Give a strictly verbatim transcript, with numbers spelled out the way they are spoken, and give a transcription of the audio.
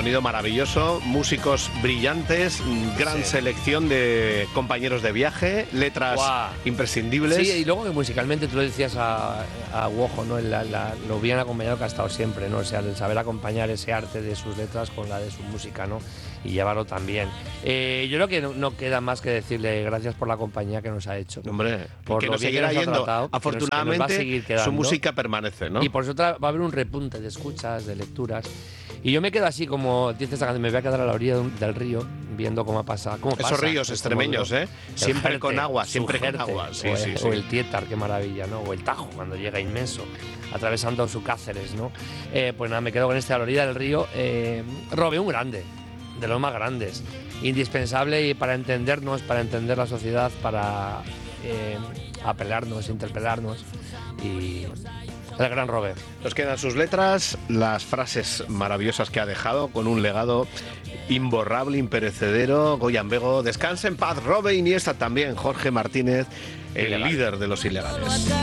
sonido maravilloso, músicos brillantes, gran Sí. selección de compañeros de viaje, letras Guau. imprescindibles. Sí, y luego que musicalmente tú lo decías a, a Wojo, ¿no? La, la, lo bien acompañado que ha estado siempre, ¿no? O sea, el saber acompañar ese arte de sus letras con la de su música, ¿no? Y llevarlo también. Eh, yo creo que no, no queda más que decirle gracias por la compañía que nos ha hecho. Hombre, por que lo nos bien seguirá nos ha yendo. tratado, que nos- que nos va a Afortunadamente, seguir su quedando. música permanece, ¿no? Y por eso tra- va a haber un repunte de escuchas, de lecturas. Y yo me quedo así, como dice esta canción, me voy a quedar a la orilla de un- del río viendo cómo pasa. Cómo Esos pasa, ríos como extremeños, el- ¿eh? el Siempre Jerte, con agua, su siempre con Jerte, agua. Sí, o, sí, el, sí. o el Tietar, qué maravilla, ¿no? O el Tajo, cuando llega inmenso, atravesando su Cáceres, ¿no? Eh, pues nada, me quedo con este a la orilla del río. Eh, Robe, un grande, de los más grandes. Indispensable y para entendernos, para entender la sociedad, para eh, apelarnos, interpelarnos. Y el gran Robe. Nos quedan sus letras, las frases maravillosas que ha dejado, con un legado imborrable, imperecedero. Goyan Bego, descansa en paz, Robe Iniesta también, Jorge Martínez, el Ilegal. líder de los ilegales.